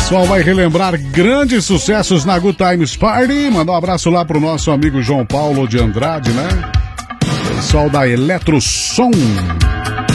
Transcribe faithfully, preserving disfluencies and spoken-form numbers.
pessoal vai relembrar grandes sucessos na Good Times Party. Mandar um abraço lá pro nosso amigo João Paulo de Andrade, né? Pessoal da Eletrosom.